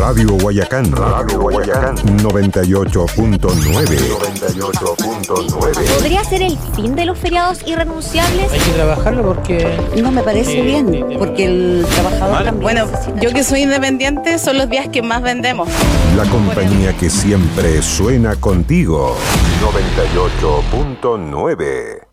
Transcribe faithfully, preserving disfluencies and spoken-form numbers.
Radio Guayacán. Radio Guayacán. noventa y ocho punto nueve. noventa y ocho punto nueve. ¿Podría ser el fin de los feriados irrenunciables? Hay que trabajarlo porque... No me parece eh, bien, de- de- porque el trabajador Mal. también Bueno, necesita. yo que soy independiente, son los días que más vendemos. La compañía que siempre suena contigo. noventa y ocho punto nueve.